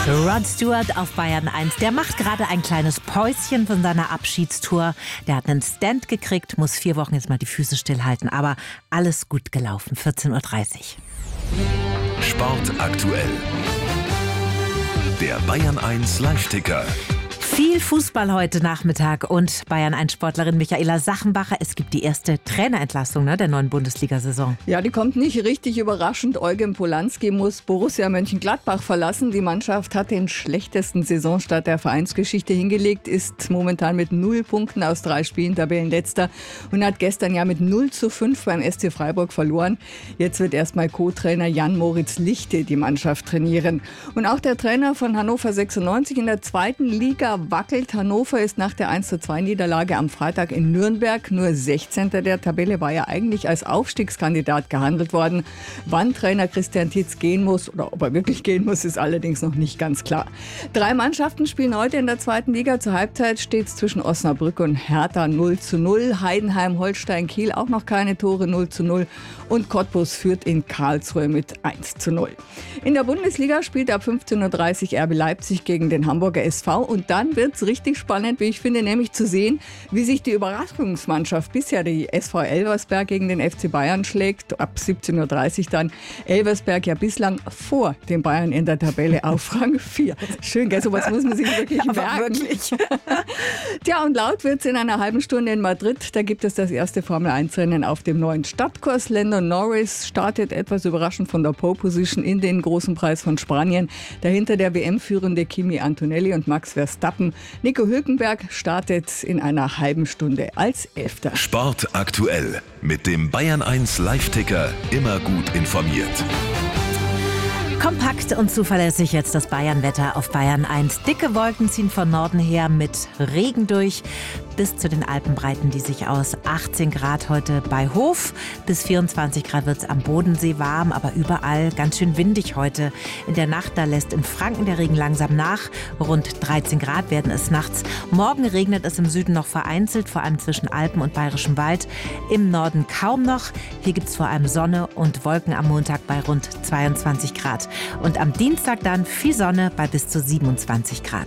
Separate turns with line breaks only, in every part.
Rod Stewart auf Bayern 1. Der macht gerade ein kleines Päuschen von seiner Abschiedstour. Der hat einen Stand gekriegt, muss 4 Wochen jetzt mal die Füße stillhalten. Aber alles gut gelaufen. 14:30 Uhr.
Sport aktuell. Der Bayern 1 Live-Ticker.
Viel Fußball heute Nachmittag und Bayern 1 Sportlerin Michaela Sachenbacher. Es gibt die erste Trainerentlassung der neuen Bundesliga-Saison.
Ja, die kommt nicht richtig überraschend. Eugen Polanski muss Borussia Mönchengladbach verlassen. Die Mannschaft hat den schlechtesten Saisonstart der Vereinsgeschichte hingelegt, ist momentan mit 0 Punkten aus 3 Spielen Tabellenletzter und hat gestern ja mit 0:5 beim SC Freiburg verloren. Jetzt wird erstmal Co-Trainer Jan-Moritz Lichte die Mannschaft trainieren. Und auch der Trainer von Hannover 96 in der 2. Liga wackelt. Hannover ist nach der 1:2-Niederlage am Freitag in Nürnberg nur 16. der Tabelle, war ja eigentlich als Aufstiegskandidat gehandelt worden. Wann Trainer Christian Titz gehen muss oder ob er wirklich gehen muss, ist allerdings noch nicht ganz klar. 3 Mannschaften spielen heute in der 2. Liga. Zur Halbzeit steht es zwischen Osnabrück und Hertha 0:0. Heidenheim, Holstein, Kiel auch noch keine Tore, 0:0. Und Cottbus führt in Karlsruhe mit 1:0. In der Bundesliga spielt ab 15:30 Uhr RB Leipzig gegen den Hamburger SV. Und dann wird es richtig spannend, wie ich finde, nämlich zu sehen, wie sich die Überraschungsmannschaft bisher, die SV Elversberg, gegen den FC Bayern schlägt. Ab 17:30 Uhr dann. Elversberg ja bislang vor den Bayern in der Tabelle auf Rang 4. Schön, gell? Sowas muss man sich wirklich merken. Wirklich. Tja, und laut wird es in einer halben Stunde in Madrid. Da gibt es das erste Formel-1-Rennen auf dem neuen Stadtkurs. Lando Norris startet etwas überraschend von der Pole-Position in den großen Preis von Spanien. Dahinter der WM-führende Kimi Antonelli und Max Verstappen. Nico Hülkenberg startet in einer halben Stunde als 11.
Sport aktuell. Mit dem Bayern 1 Live-Ticker immer gut informiert.
Kompakt und zuverlässig jetzt das Bayern-Wetter auf Bayern 1. Dicke Wolken ziehen von Norden her mit Regen durch. Bis zu den Alpen breiten die sich aus. 18 Grad heute bei Hof. Bis 24 Grad wird es am Bodensee warm, aber überall ganz schön windig heute. In der Nacht, da lässt in Franken der Regen langsam nach. Rund 13 Grad werden es nachts. Morgen regnet es im Süden noch vereinzelt, vor allem zwischen Alpen und Bayerischem Wald. Im Norden kaum noch. Hier gibt es vor allem Sonne und Wolken am Montag bei rund 22 Grad. Und am Dienstag dann viel Sonne bei bis zu 27 Grad.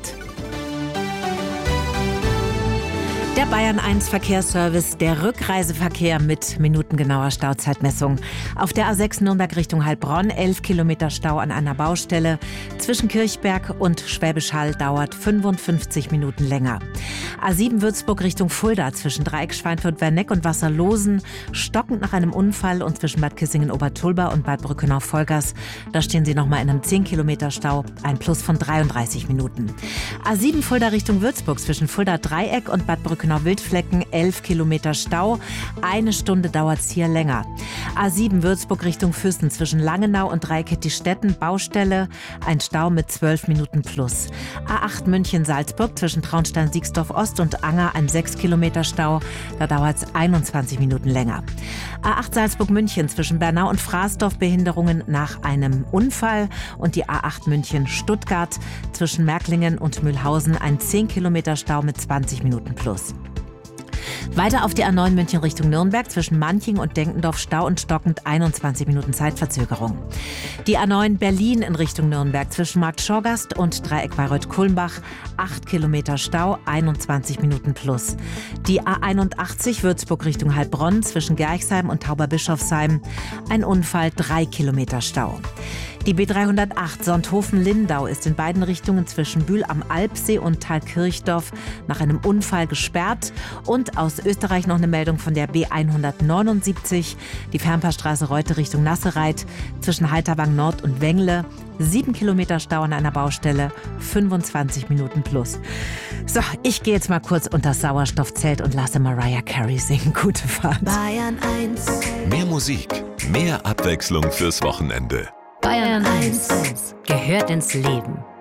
Der Bayern 1 Verkehrsservice, der Rückreiseverkehr mit minutengenauer Stauzeitmessung. Auf der A6 Nürnberg Richtung Heilbronn 11 Kilometer Stau an einer Baustelle. Zwischen Kirchberg und Schwäbisch Hall dauert 55 Minuten länger. A7 Würzburg Richtung Fulda zwischen Dreieck Schweinfurt-Werneck und Wasserlosen. Stockend nach einem Unfall und zwischen Bad Kissingen-Obertulba und Bad Brückenau-Vollgas. Da stehen Sie nochmal in einem 10 Kilometer Stau. Ein Plus von 33 Minuten. A7 Fulda Richtung Würzburg zwischen Fulda Dreieck und Bad Brückenau-Wildflecken 11 Kilometer Stau. 1 Stunde dauert es hier länger. A7 Würzburg Richtung Füssen zwischen Langenau und Dreieckettistetten Baustelle. Ein Stau mit 12 Minuten plus. A8 München-Salzburg zwischen Traunstein-Siegsdorf-Ost und Anger ein 6 Kilometer Stau. Da dauert es 21 Minuten länger. A8 Salzburg-München zwischen Bernau und Fraßdorf Behinderungen nach einem Unfall. Und die A8 München-Stuttgart zwischen Märklingen und Mühlhausen ein 10 Kilometer Stau mit 20 Minuten plus. Weiter auf die A9 München Richtung Nürnberg zwischen Manching und Denkendorf Stau und stockend 21 Minuten Zeitverzögerung. Die A9 Berlin in Richtung Nürnberg zwischen Markt Schorgast und Dreieck Bayreuth-Kulmbach 8 Kilometer Stau, 21 Minuten plus. Die A81 Würzburg Richtung Heilbronn zwischen Gerchsheim und Tauberbischofsheim ein Unfall, 3 Kilometer Stau. Die B308 Sonthofen-Lindau ist in beiden Richtungen zwischen Bühl am Alpsee und Thalkirchdorf nach einem Unfall gesperrt. Und aus Österreich noch eine Meldung von der B179, die Fernpassstraße Reute Richtung Nassereit zwischen Halterwang Nord und Wengle. 7 Kilometer Stau an einer Baustelle, 25 Minuten plus. So, ich gehe jetzt mal kurz unter das Sauerstoffzelt und lasse Mariah Carey singen. Gute Fahrt.
Bayern 1.
Mehr Musik, mehr Abwechslung fürs Wochenende.
Bayern 1 gehört ins Leben.